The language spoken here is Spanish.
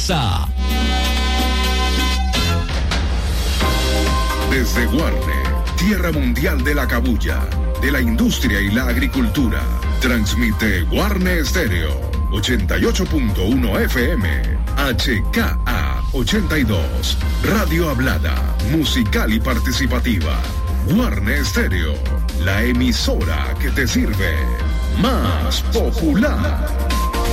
casa. Desde Guarne, tierra mundial de la cabuya, de la industria y la agricultura, transmite Guarne Estéreo, 88.1 FM, HKA 82, Radio Hablada, musical y participativa. Guarne Estéreo, la emisora que te sirve, más popular.